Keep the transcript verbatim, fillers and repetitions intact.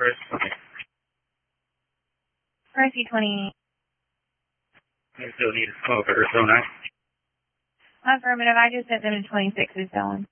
Chris? Okay. Mercy twenty-eight. I still need a smoker, don't I? Affirmative. I just sent them to twenty-six is Dylan.